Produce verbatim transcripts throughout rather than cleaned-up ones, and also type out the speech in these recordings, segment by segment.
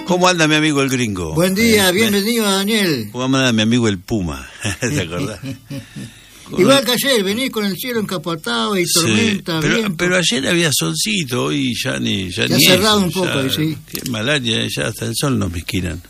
¿Cómo anda mi amigo el gringo? Buen día, eh, bienvenido a Daniel. ¿Cómo anda mi amigo el Puma? ¿Te acordás? Igual que ayer, venís con el cielo encapotado y tormenta. Sí, pero, viento. pero ayer había solcito, hoy ya ni ya, ya ni cerrado eso, un poco, ya, sí. Qué malaria, ya hasta el sol nos misquinan.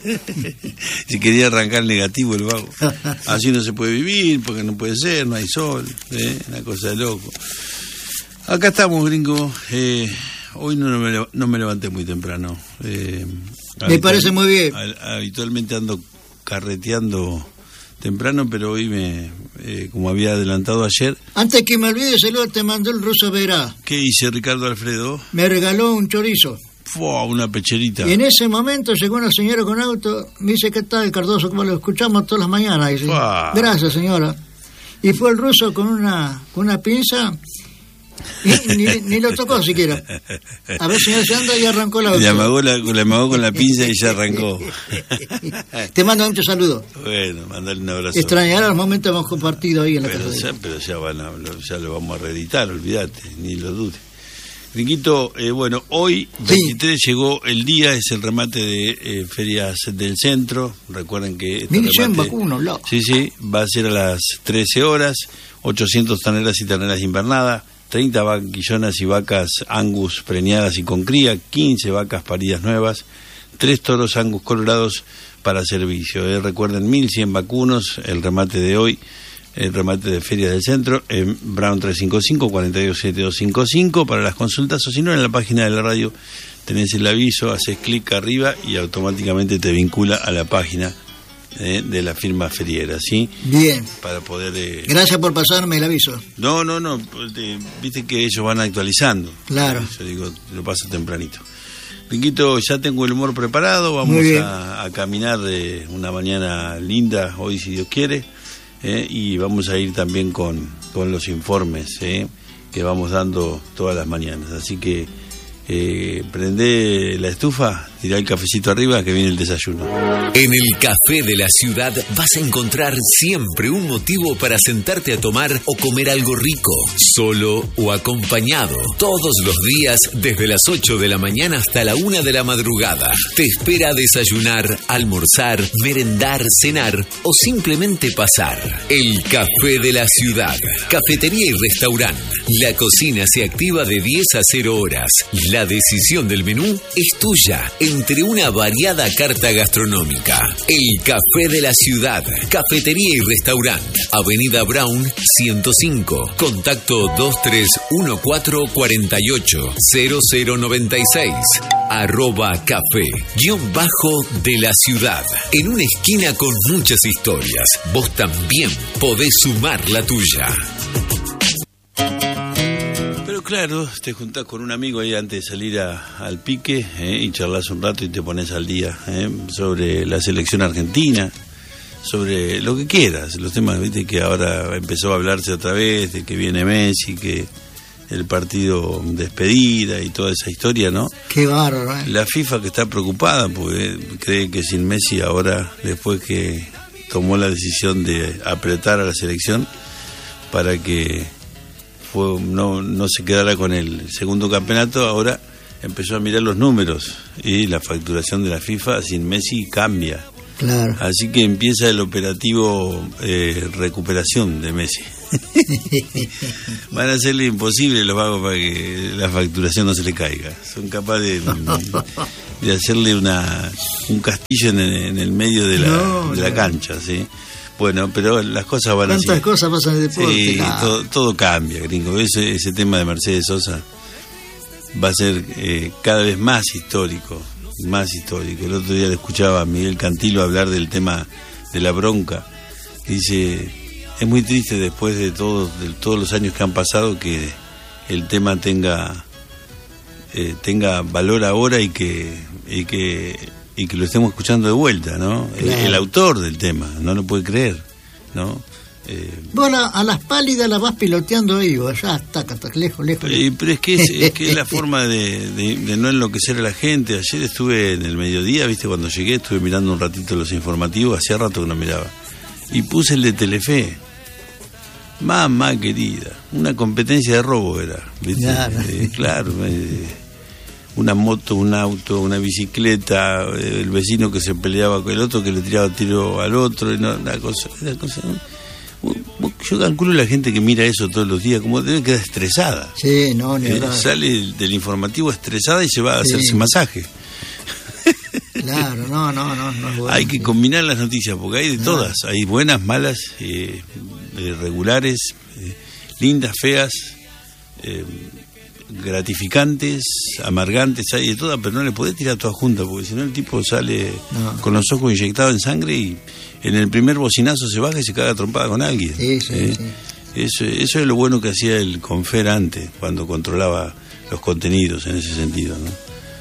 Si quería arrancar negativo el vago. Así no se puede vivir, porque no puede ser, no hay sol, ¿eh? Una cosa de loco. Acá estamos, gringo. Eh, hoy no me, no me levanté muy temprano. Eh, me parece muy bien. Habitualmente ando carreteando temprano, pero hoy me, eh, como había adelantado ayer. Antes que me olvide, saludo, te mandó el ruso Verá. ¿Qué hice, Ricardo Alfredo? Me regaló un chorizo. Fua, una pecherita. Y en ese momento llegó una señora con auto, me dice, ¿qué tal, Cardoso? Como lo escuchamos todas las mañanas. Dice, gracias, señora. Y fue el ruso con una, con una pinza. Y, ni, ni lo tocó siquiera. A ver, señor, se anda y arrancó la auto. Le amagó, la, le amagó con la pinza y ya arrancó. Te mando muchos saludos. Bueno, mandale un abrazo. Extrañará los momentos que hemos compartido ahí en la pero casa. Ya, pero ya, van a, ya lo vamos a reeditar, olvídate, ni lo dudes. Riquito, eh, bueno, hoy veintitrés sí. Llegó el día, es el remate de eh, Ferias del Centro. Recuerden que este mil cien remate, vacunos, loco. Sí, sí, va a ser a las trece horas, ochocientas terneras y terneras invernadas, treinta vaquillonas y vacas Angus preñadas y con cría, quince vacas paridas nuevas, tres toros Angus colorados para servicio. Eh, recuerden, mil cien vacunos, el remate de hoy, el remate de Feria del Centro, en Brown trescientos cincuenta y cinco, cuarenta y dos setenta y dos cincuenta y cinco, para las consultas, o si no, en la página de la radio tenés el aviso, haces clic arriba y automáticamente te vincula a la página Eh, de la firma feriera, ¿sí? Bien. Para poder... Eh... Gracias por pasarme el aviso. No, no, no, te, viste que ellos van actualizando. Claro. Yo digo, lo paso tempranito. Riquito, ya tengo el humor preparado, vamos a, a caminar de una mañana linda, hoy si Dios quiere, eh, y vamos a ir también con, con los informes eh, que vamos dando todas las mañanas. Así que eh, prende la estufa, tirá el cafecito arriba que viene el desayuno. En el café de la ciudad vas a encontrar siempre un motivo para sentarte a tomar o comer algo rico, solo o acompañado. Todos los días desde las ocho de la mañana hasta la una de la madrugada. Te espera desayunar, almorzar, merendar, cenar o simplemente pasar. El café de la ciudad. Cafetería y restaurante. La cocina se activa de diez a cero horas. La decisión del menú es tuya entre una variada carta gastronómica. El Café de la Ciudad, cafetería y restaurante, Avenida Brown ciento cinco, contacto dos tres uno cuatro cuatro ocho cero cero nueve seis, arroba café, guión bajo de la ciudad, en una esquina con muchas historias. Vos también podés sumar la tuya. Claro, te juntás con un amigo ahí antes de salir a, al pique eh, y charlas un rato y te pones al día eh, sobre la selección argentina, sobre lo que quieras, los temas, viste que ahora empezó a hablarse otra vez de que viene Messi, que el partido despedida y toda esa historia, ¿no? Qué bárbaro, ¿eh? La FIFA que está preocupada porque cree que sin Messi ahora, después que tomó la decisión de apretar a la selección para que Fue, no, no se quedara con el segundo campeonato, ahora empezó a mirar los números y la facturación de la FIFA sin Messi cambia. Claro. Así que empieza el operativo eh, recuperación de Messi. Van a hacerle imposible los vagos para que la facturación no se le caiga. Son capaces de, de hacerle una un castillo en el, en el medio de la, no, de la no. cancha, ¿sí? Bueno, pero las cosas van así. ¿Cuántas cosas pasan en el deporte? Sí, ah. todo, todo cambia, gringo. Ese, ese tema de Mercedes Sosa va a ser eh, cada vez más histórico, más histórico. El otro día le escuchaba a Miguel Cantilo hablar del tema de la bronca. Dice, es muy triste después de todos, de todos los años que han pasado que el tema tenga, eh, tenga valor ahora y que... Y que y que lo estemos escuchando de vuelta, ¿no? Claro. El, el autor del tema, no lo puede creer, ¿no? Eh, bueno, a las pálidas las vas piloteando ahí, ya está, lejos, lejos. Pero, pero es que es, es que es la forma de, de, de no enloquecer a la gente. Ayer estuve en el mediodía, viste, cuando llegué estuve mirando un ratito los informativos, hacía rato que no miraba, y puse el de Telefe. Mamá querida, una competencia de robo era, ¿viste? Claro, eh, claro eh, una moto, un auto, una bicicleta, el vecino que se peleaba con el otro, que le tiraba tiro al otro, no, una cosa, una cosa, yo calculo la gente que mira eso todos los días, como debe quedar estresada. Sí, no, ni eh, sale del informativo estresada y se va a sí. hacerse masaje. Claro, no, no, no, no es bueno. Hay que combinar las noticias, porque hay de no. todas, hay buenas, malas, eh, regulares, eh, lindas, feas, eh, gratificantes, amargantes, hay de todas, pero no le podés tirar todas juntas, porque si no el tipo sale no. con los ojos inyectados en sangre y en el primer bocinazo se baja y se caga trompada con alguien. Sí, sí, ¿eh? sí. Eso, eso es lo bueno que hacía el Confer antes, cuando controlaba los contenidos en ese sentido, ¿no?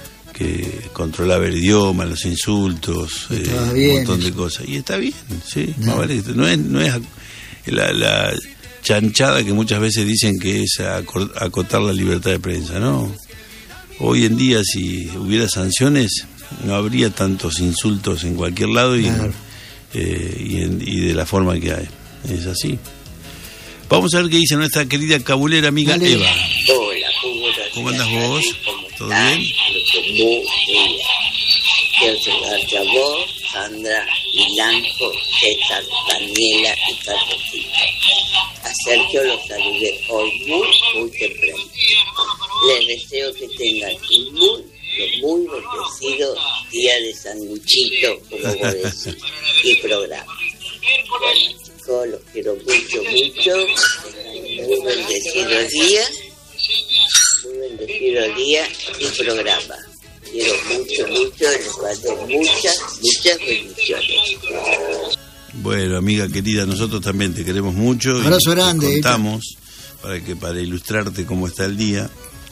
Que controlaba el idioma, los insultos, eh, un montón de cosas. Y está bien, sí, no, vale, no es, no es la, la chanchada que muchas veces dicen que es acotar la libertad de prensa, ¿no? Hoy en día, si hubiera sanciones, no habría tantos insultos en cualquier lado y, claro. eh, y, en, y de la forma que hay. Es así. Vamos a ver qué dice nuestra querida cabulera amiga Dale. Eva. Hola, ¿cómo andas vos? ¿Todo bien? Muy bien. Quiero saludarte a vos, Sandra, Milanjo, César, Daniela y Carlosito. A Sergio lo saludé hoy muy, muy temprano. Les deseo que tengan un muy, muy bendecido día de sanguchito, como vos decís, y programa. Bueno, chicos, los quiero mucho, mucho. Muy bendecido día. Muy bendecido día y programa. Quiero mucho, mucho, les mando muchas, muchas bendiciones. Bueno, amiga querida, nosotros también te queremos mucho. Abrazo grande. Te contamos, para que para ilustrarte cómo está el día,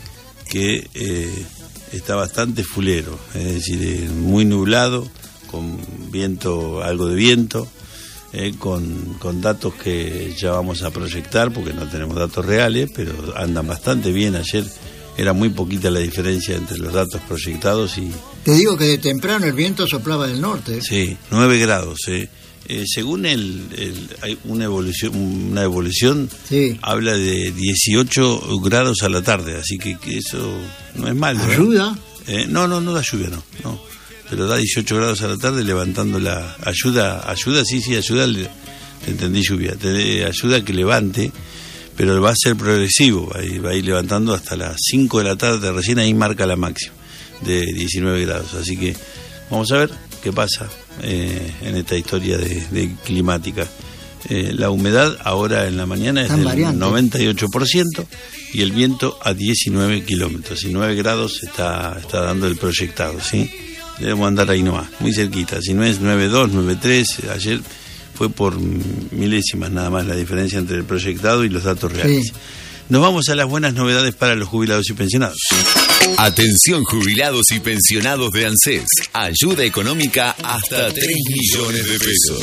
que eh, está bastante fulero, es decir, eh, muy nublado, con viento, algo de viento, eh, con, con datos que ya vamos a proyectar, porque no tenemos datos reales, pero andan bastante bien. Ayer era muy poquita la diferencia entre los datos proyectados y... Te digo que de temprano el viento soplaba del norte. Sí, nueve grados. Eh. Eh, según el, el hay una evolución, una evolución sí. habla de dieciocho grados a la tarde, así que, que eso no es malo. ¿Ayuda? Eh, no, no, no da lluvia, no, no. Pero da dieciocho grados a la tarde levantando la... Ayuda, ayuda, sí, sí, ayuda, le, te entendí lluvia, te ayuda a que levante, pero va a ser progresivo, va a, ir, va a ir levantando hasta las cinco de la tarde, recién ahí marca la máxima de diecinueve grados, así que vamos a ver qué pasa eh, en esta historia de, de climática. Eh, la humedad ahora en la mañana es del variante. noventa y ocho por ciento y el viento a diecinueve kilómetros, y nueve grados está, está dando el proyectado, ¿sí? Debemos andar ahí nomás, muy cerquita, si no es nueve dos, nueve tres, ayer fue por milésimas nada más la diferencia entre el proyectado y los datos reales. Sí. Nos vamos a las buenas novedades para los jubilados y pensionados. Atención jubilados y pensionados de ANSES. Ayuda económica hasta tres millones de pesos.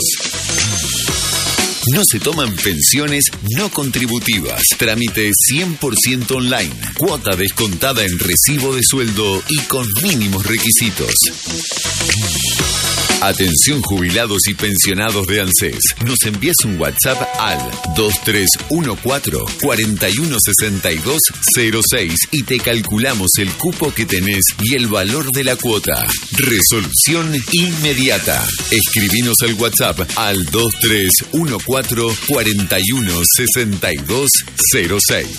No se toman pensiones no contributivas. Trámite cien por ciento online. Cuota descontada en recibo de sueldo y con mínimos requisitos. Atención jubilados y pensionados de ANSES. Nos envías un WhatsApp al dos tres uno cuatro, cuatro uno seis dos cero seis y te calculamos el cupo que tenés y el valor de la cuota. Resolución inmediata. Escribinos al WhatsApp al dos tres uno cuatro, cuatro uno seis dos cero seis.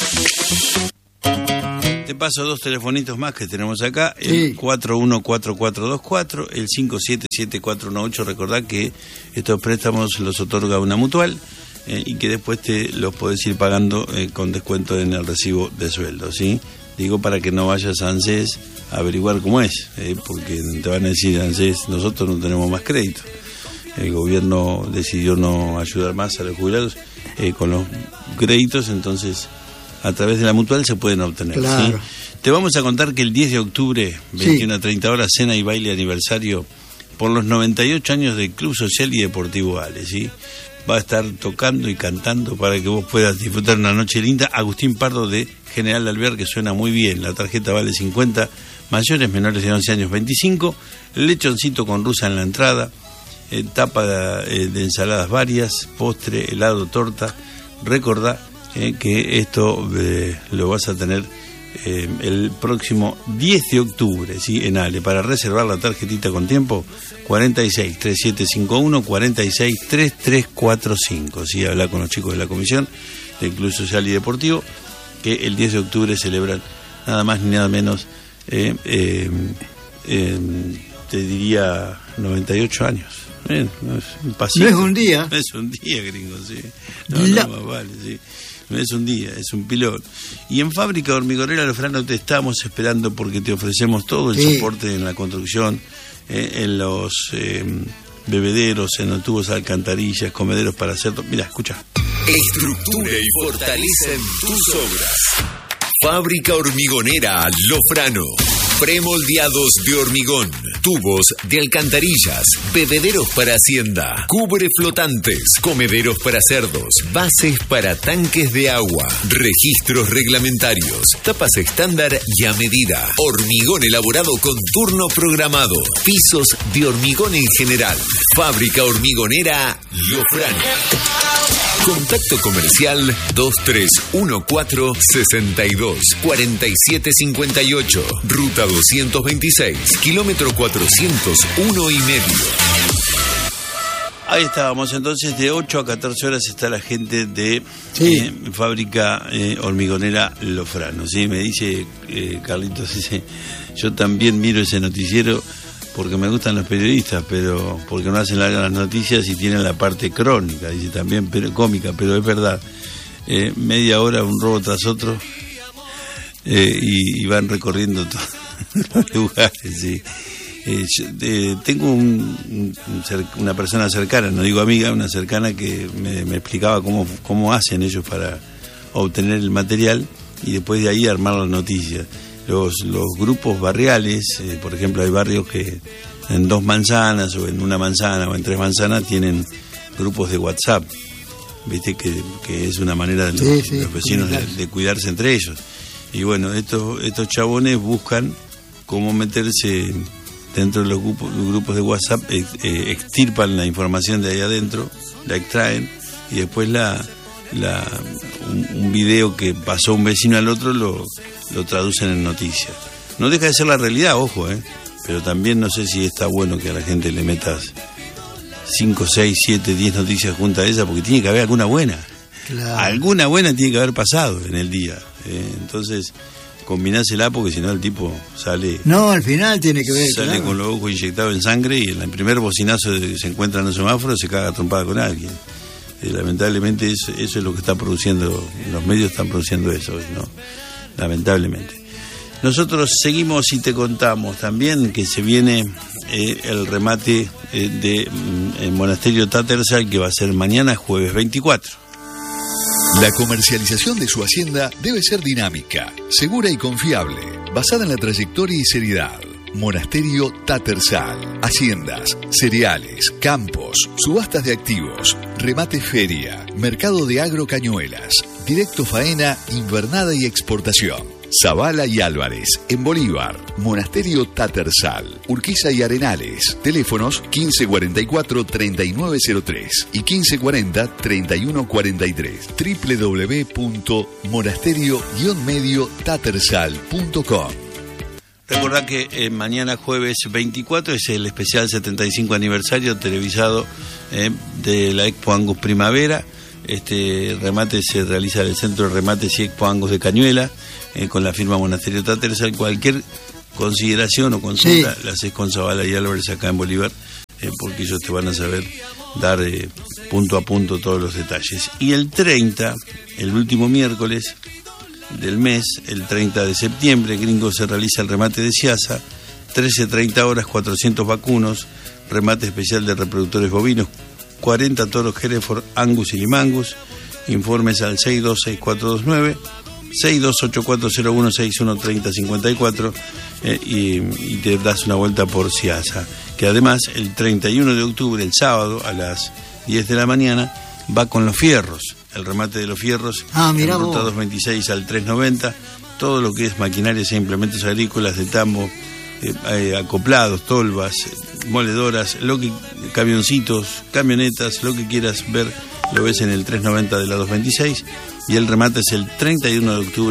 Te paso dos telefonitos más que tenemos acá, el sí. cuatro uno cuatro cuatro dos cuatro, el cinco siete siete cuatro uno ocho. Recordá que estos préstamos los otorga una mutual eh, y que después te los podés ir pagando eh, con descuento en el recibo de sueldo, ¿sí? Digo, para que no vayas a ANSES a averiguar cómo es, eh, porque te van a decir ANSES, nosotros no tenemos más crédito. El gobierno decidió no ayudar más a los jubilados eh, con los créditos, entonces a través de la mutual se pueden obtener. Claro. ¿Sí? Te vamos a contar que el diez de octubre, veintiuna a treinta horas, cena y baile aniversario por los noventa y ocho años del Club Social y Deportivo Ale, ¿sí? Va a estar tocando y cantando para que vos puedas disfrutar una noche linda. Agustín Pardo de General Alvear, que suena muy bien. La tarjeta vale cincuenta, mayores, menores de once años, veinticinco. Lechoncito con rusa en la entrada, eh, tapa de, eh, de ensaladas varias, postre, helado, torta. Recordá Eh, que esto eh, lo vas a tener eh, el próximo diez de octubre, ¿sí? En Ale, para reservar la tarjetita con tiempo, cuarenta y seis, treinta y siete cincuenta y uno, cuarenta y seis, treinta y tres cuarenta y cinco, ¿sí? Habla con los chicos de la comisión del Club Social y Deportivo, que el diez de octubre celebran nada más ni nada menos, eh, eh, eh, te diría, noventa y ocho años. Eh, no, es un pasito. No es un día. No es un día, gringo, sí. No, no, más vale, sí. No es un día, es un pilón. Y en Fábrica Hormigonera Lofrano te estamos esperando porque te ofrecemos todo el sí. soporte en la construcción, eh, en los eh, bebederos, en los tubos alcantarillas, comederos para hacer... Mira, escucha. Estructura y fortaleza en tus obras. Fábrica Hormigonera Lofrano. Premoldeados de hormigón, tubos de alcantarillas, bebederos para hacienda, cubre flotantes, comederos para cerdos, bases para tanques de agua, registros reglamentarios, tapas estándar y a medida, hormigón elaborado con turno programado, pisos de hormigón en general. Fábrica Hormigonera Lofrano. Contacto comercial dos tres uno cuatro, sesenta y dos, cuarenta y siete cincuenta y ocho, ruta doscientos veintiséis, kilómetro cuatrocientos uno y medio. Ahí estábamos, entonces de ocho a catorce horas está la gente de sí. eh, Fábrica eh, Hormigonera Lofrano, ¿sí? Me dice eh, Carlitos, dice, yo también miro ese noticiero porque me gustan los periodistas, pero porque no hacen largas las noticias y tienen la parte crónica, dice también, pero cómica, pero es verdad, eh, media hora un robo tras otro eh, y, y van recorriendo todos los lugares, sí. Eh, yo, eh, tengo un, un, una persona cercana, no digo amiga, una cercana que me, me explicaba cómo, cómo hacen ellos para obtener el material y después de ahí armar las noticias. Los, los grupos barriales, eh, por ejemplo, hay barrios que en dos manzanas o en una manzana o en tres manzanas tienen grupos de WhatsApp, viste que, que es una manera de los, sí, sí, los vecinos de, de cuidarse entre ellos. Y bueno, estos, estos chabones buscan cómo meterse dentro de los grupos, los grupos de WhatsApp, eh, eh, extirpan la información de ahí adentro, la extraen y después la, la un, un video que pasó un vecino al otro lo lo traducen en noticias. No deja de ser la realidad, ojo, ¿eh? Pero también no sé si está bueno que a la gente le metas cinco, seis, siete, diez noticias juntas a esa, porque tiene que haber alguna buena. Claro. Alguna buena tiene que haber pasado en el día. ¿eh? Entonces, combinásela porque si no el tipo sale... No, al final tiene que ver, Sale claro. con los ojos inyectados en sangre y en el primer bocinazo de que se encuentra en el semáforo se caga trompada con alguien. Eh, lamentablemente eso, eso es lo que está produciendo, los medios están produciendo eso, ¿no? Lamentablemente. Nosotros seguimos y te contamos también que se viene eh, el remate eh, de mm, el Monasterio Tattersall, que va a ser mañana jueves veinticuatro. La comercialización de su hacienda debe ser dinámica, segura y confiable, basada en la trayectoria y seriedad. Monasterio Tattersall. Haciendas, cereales, campos, subastas de activos, remate feria, mercado de agro Cañuelas, directo faena, invernada y exportación. Zavala y Álvarez, en Bolívar. Monasterio Tattersall, Urquiza y Arenales. Teléfonos quince cuarenta y cuatro, treinta y nueve cero tres y quince cuarenta, treinta y uno cuarenta y tres. doble u doble u doble u punto monasterio medio tattersall punto com. Recordá que eh, mañana jueves veinticuatro es el especial setenta y cinco aniversario televisado eh, de la Expo Angus Primavera. Este remate se realiza en el Centro de Remates y Expo Angus de Cañuela, eh, con la firma Monasterio Tattersall. Cualquier consideración o consulta sí. la haces con Zavala y Álvarez acá en Bolívar, eh, porque ellos te van a saber dar eh, punto a punto todos los detalles. Y el treinta, el último miércoles del mes, el treinta de septiembre, gringo, se realiza el remate de Siasa, trece treinta horas, cuatrocientos vacunos, remate especial de reproductores bovinos, cuarenta toros Hereford, Angus y Limangus. Informes al seis dos seis cuatro dos nueve, seis dos ocho cuatro cero uno, seis uno tres cero cinco cuatro eh, y, y te das una vuelta por Siasa, que además el treinta y uno de octubre, el sábado, a las diez de la mañana, va con los fierros, el remate de los fierros, ah, en ruta doscientos veintiséis al trescientos noventa, todo lo que es maquinarias e implementos agrícolas de tambo, eh, eh, acoplados, tolvas, moledoras, lo que camioncitos, camionetas, lo que quieras ver, lo ves en el trescientos noventa de la doscientos veintiséis, y el remate es el treinta y uno de octubre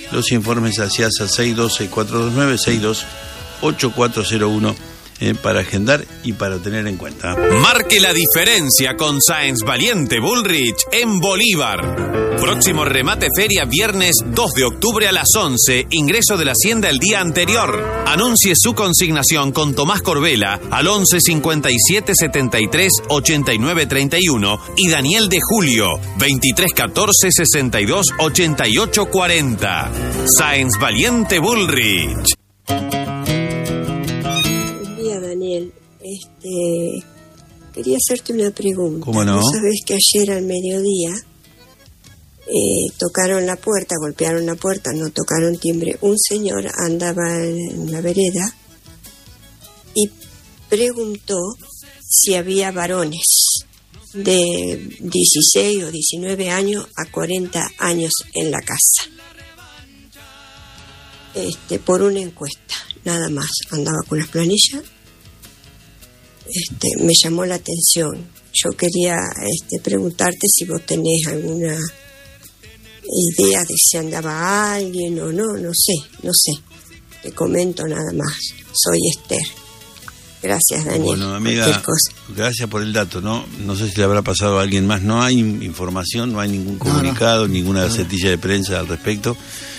los informes hacia seis dos seis cuatro dos nueve, seis dos ocho cuatro cero uno. Eh, para agendar y para tener en cuenta. Marque la diferencia con Sáenz Valiente Bullrich en Bolívar. Próximo remate feria viernes dos de octubre a las once. Ingreso de la hacienda el día anterior. Anuncie su consignación con Tomás Corbela al once cincuenta y siete setenta y tres ochenta y nueve treinta y uno y Daniel de Julio veintitrés catorce sesenta y dos ochenta y ocho cuarenta. Sáenz Valiente Bullrich. Daniel, este, quería hacerte una pregunta. ¿Cómo no? ¿Vos sabés que ayer al mediodía eh, tocaron la puerta, golpearon la puerta, no tocaron timbre? Un señor andaba en la vereda y preguntó si había varones de dieciséis o diecinueve años a cuarenta años en la casa. Este, por una encuesta, nada más. Andaba con las planillas. Este, me llamó la atención. Yo quería este, preguntarte si vos tenés alguna idea de si andaba alguien o no, no sé, no sé. Te comento nada más. Soy Esther. Gracias, Daniel. Bueno, amiga, gracias por el dato, ¿no? No sé si le habrá pasado a alguien más. No hay información, no hay ningún comunicado, no, no. ninguna no. gacetilla de prensa al respecto.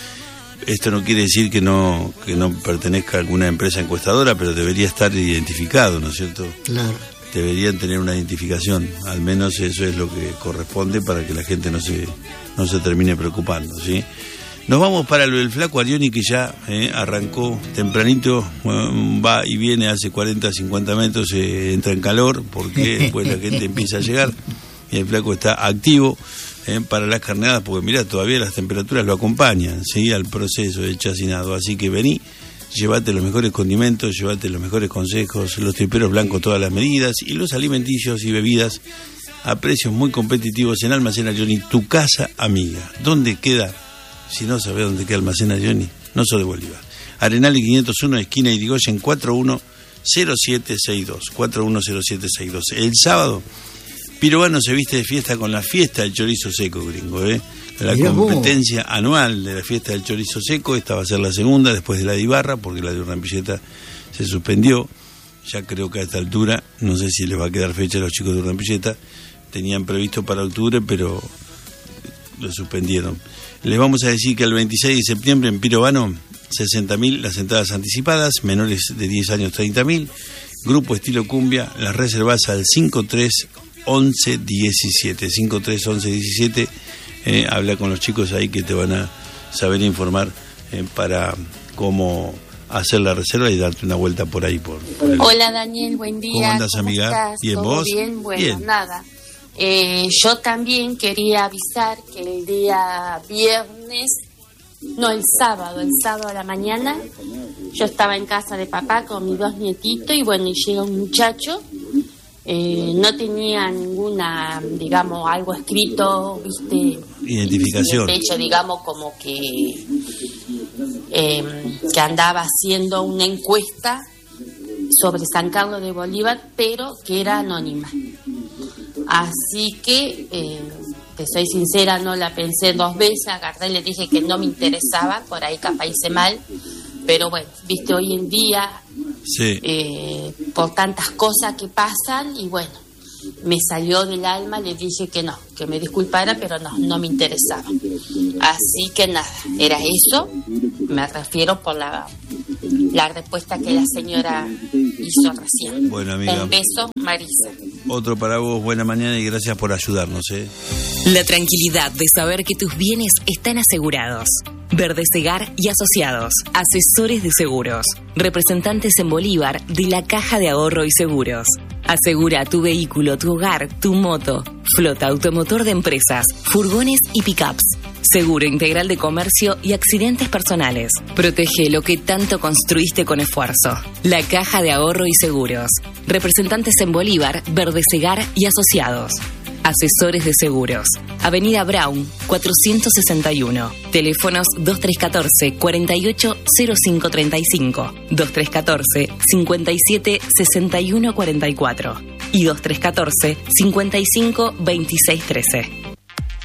Esto no quiere decir que no que no pertenezca a alguna empresa encuestadora, pero debería estar identificado, ¿no es cierto? Claro. Deberían tener una identificación, al menos eso es lo que corresponde para que la gente no se no se termine preocupando, ¿sí? Nos vamos para el, el flaco Arioni, que ya eh, arrancó tempranito, eh, va y viene, hace cuarenta, cincuenta metros, eh, entra en calor, porque después la gente empieza a llegar, y el flaco está activo. Eh, para las carneadas, porque mirá, todavía las temperaturas lo acompañan, ¿sí? Al proceso de chacinado, así que vení, llévate los mejores condimentos, llévate los mejores consejos, los triperos blancos, todas las medidas, y los alimenticios y bebidas a precios muy competitivos en Almacén Arioni, tu casa amiga. ¿Dónde queda? Si no sabés dónde queda Almacén Arioni, no sos de Bolívar. Arenales quinientos uno, esquina Irigoyen, cuatro uno cero siete seis dos, cuatro uno cero siete seis dos. El sábado Pirovano se viste de fiesta con la fiesta del chorizo seco, gringo, ¿eh? La Mirá competencia vos. anual de la fiesta del chorizo seco. Esta va a ser la segunda después de la de Ibarra, porque la de Urrampilleta se suspendió. Ya creo que a esta altura, no sé si les va a quedar fecha a los chicos de Urrampilleta. Tenían previsto para octubre, pero lo suspendieron. Les vamos a decir que el veintiséis de septiembre en Pirovano, sesenta mil las entradas anticipadas, menores de diez años treinta mil. Grupo estilo cumbia, las reservas al cinco tres once diecisiete, cinco tres once diecisiete. Eh, habla con los chicos ahí que te van a saber informar eh, para cómo hacer la reserva y darte una vuelta por ahí. Por, por el... Hola Daniel, buen día. ¿Cómo andas, amiga? ¿Estás? ¿Bien ¿Todo vos? Bien, bueno, bien. nada. Eh, yo también quería avisar que el día viernes, no, el sábado, el sábado a la mañana, yo estaba en casa de papá con mis dos nietitos y bueno, y llega un muchacho. Eh, no tenía ninguna, digamos, algo escrito, viste, identificación. En el pecho, digamos, como que eh, que andaba haciendo una encuesta sobre San Carlos de Bolívar, pero que era anónima. Así que, eh, te soy sincera, no la pensé dos veces, agarré y le dije que no me interesaba, por ahí capaz hice mal, pero bueno, viste, hoy en día... Sí. Eh, por tantas cosas que pasan y bueno, me salió del alma, le dije que no, que me disculpara, pero no, no me interesaba. Así que nada, era eso, me refiero por la, la respuesta que la señora hizo recién. Bueno, amiga. Un beso, Marisa. Otro para vos, buena mañana y gracias por ayudarnos, ¿eh? La tranquilidad de saber que tus bienes están asegurados. Verdesegar y Asociados, asesores de seguros, representantes en Bolívar de la Caja de Ahorro y Seguros. Asegura tu vehículo, tu hogar, tu moto, flota automotor de empresas, furgones y pickups. Seguro integral de comercio y accidentes personales. Protege lo que tanto construiste con esfuerzo. La Caja de Ahorro y Seguros. Representantes en Bolívar, Verdesegar y Asociados. Asesores de seguros. Avenida Brown, cuatrocientos sesenta y uno. Teléfonos dos tres uno cuatro, cuatro ocho cero cinco tres cinco, dos tres uno cuatro, cinco siete seis uno cuatro cuatro y dos tres uno cuatro, cinco cinco dos seis uno tres.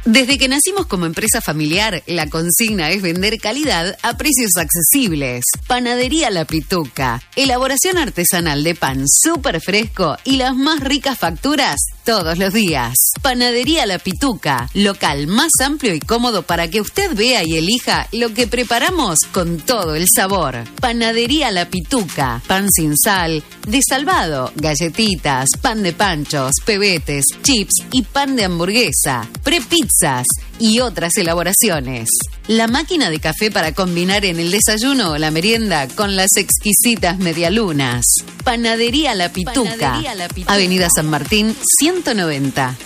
Desde que nacimos como empresa familiar, la consigna es vender calidad a precios accesibles. Panadería La Pituca, elaboración artesanal de pan súper fresco y las más ricas facturas todos los días. Panadería La Pituca, local más amplio y cómodo para que usted vea y elija lo que preparamos con todo el sabor. Panadería La Pituca, pan sin sal, de salvado, galletitas, pan de panchos, pebetes, chips y pan de hamburguesa, prepizzas y otras elaboraciones. La máquina de café para combinar en el desayuno o la merienda con las exquisitas medialunas. Panadería La Pituca, Panadería La Pituca. Avenida San Martín, ciento noventa.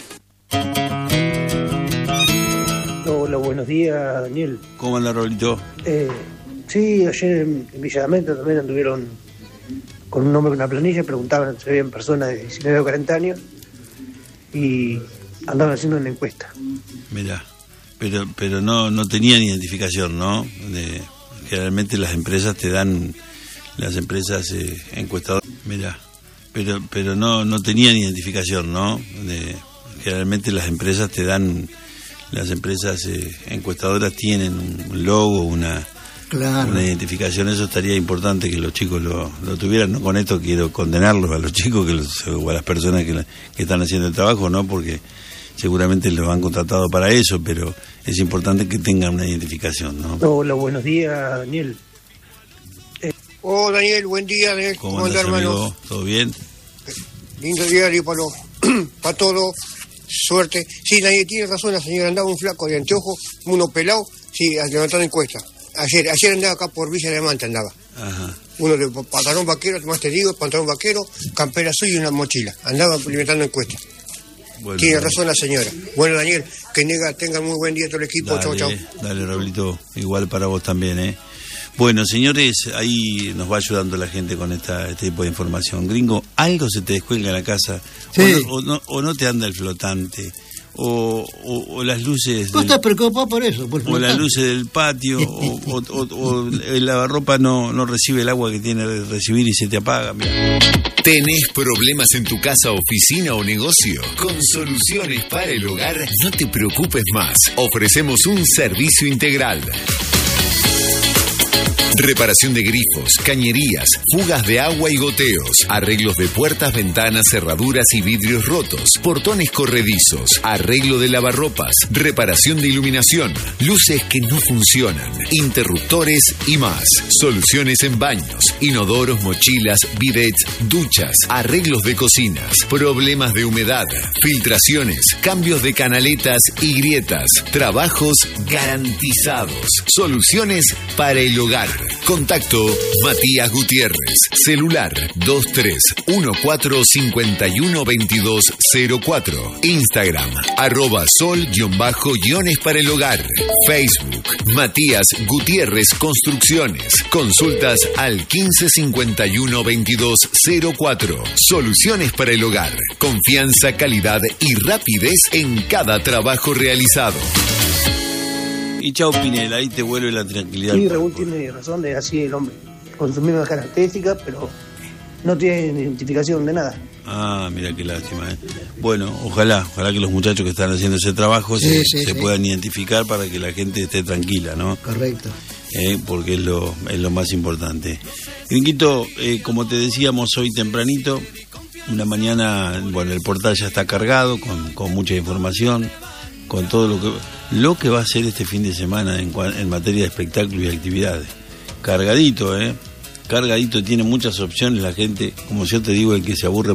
Hola, buenos días, Daniel. ¿Cómo anda, Rolito? Eh, sí, ayer en Villa D'Amento también anduvieron con un nombre, con una planilla, preguntaban si habían personas de diecinueve o cuarenta años y andaban haciendo una encuesta. Mirá, pero pero no no tenían identificación, ¿no? De, generalmente las empresas te dan, las empresas eh, encuestadoras, mirá, pero pero no no tenían identificación, ¿no? De, generalmente las empresas te dan, las empresas eh, encuestadoras tienen un logo, una Claro. una identificación. Eso estaría importante que los chicos lo, lo tuvieran. No con esto quiero condenarlos a los chicos que los, o a las personas que, que están haciendo el trabajo, no, porque seguramente los han contratado para eso, pero es importante que tengan una identificación, ¿no? Hola, buenos días, Daniel. Eh. Oh, Daniel, buen día, Daniel. ¿Cómo andas, hermano? ¿Todo bien? Lindo diario para para todo. Suerte. Sí, Daniel, tiene razón la señora. Andaba un flaco de anteojos, uno pelado, sí, levantando encuesta. Ayer, ayer andaba acá por Villa Diamante, andaba. Ajá. Uno de pantalón vaquero, más te digo, pantalón vaquero, campera azul y una mochila. Andaba levantando encuestas. Bueno, tiene razón la señora. Bueno, Daniel, que nega, tenga muy buen día todo el equipo. Dale, chau, chau. Dale, Raulito, igual para vos también, ¿eh? Bueno, señores, ahí nos va ayudando la gente con esta, este tipo de información. Gringo, algo se te descuelga en la casa, sí. o, no, o, no, o no te anda el flotante, o, o, o las luces... ¿Vos estás preocupado por eso? Por o las luces del patio, o, o, o, o el lavarropa no, no recibe el agua que tiene que recibir y se te apaga, mirá. ¿Tenés problemas en tu casa, oficina o negocio? Con Soluciones para el Hogar, no te preocupes más. Ofrecemos un servicio integral. Reparación de grifos, cañerías, fugas de agua y goteos, arreglos de puertas, ventanas, cerraduras y vidrios rotos, portones corredizos, arreglo de lavarropas, reparación de iluminación, luces que no funcionan, interruptores y más. Soluciones en baños, inodoros, mochilas, bidets, duchas, arreglos de cocinas, problemas de humedad, filtraciones, cambios de canaletas y grietas, trabajos garantizados. Soluciones para el hogar. Contacto Matías Gutiérrez. Celular dos tres uno cuatro cinco uno dos dos cero cuatro. Instagram arroba sol-guiones para el hogar. Facebook Matías Gutiérrez Construcciones. Consultas al quince cincuenta y uno veintidós cero cuatro. Soluciones para el hogar. Confianza, calidad y rapidez en cada trabajo realizado. Y chao, Pinela, ahí te vuelve la tranquilidad. Sí, Raúl tiene razón, de así el hombre. Con sus mismas características, pero no tiene identificación de nada. Ah, mira qué lástima, ¿eh? Bueno, ojalá, ojalá que los muchachos que están haciendo ese trabajo sí, se, sí, se sí. puedan identificar para que la gente esté tranquila, ¿no? Correcto. Eh, porque es lo, es lo más importante. Gringuito, eh, como te decíamos hoy tempranito, una mañana, bueno, el portal ya está cargado con, con mucha información, con todo lo que lo que va a ser este fin de semana en, en materia de espectáculos y actividades. Cargadito, ¿eh? Cargadito, tiene muchas opciones la gente, como yo te digo, el que se aburre